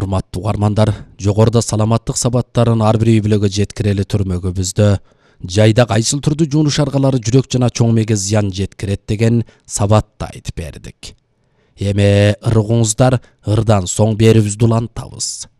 Урматтуу угармандар, жогоруда саламаттык сабаттарын ар бир үй бүлөгө жеткирели түрмөгүбүздө жайда кайсыл түрдүү жуунуш аргалары жүрөк жана чоң мээге зыян жеткирет деген сабатты айтып бердик. Эми ыргыңыздар, ырдан соң берүүбүздү улантабыз.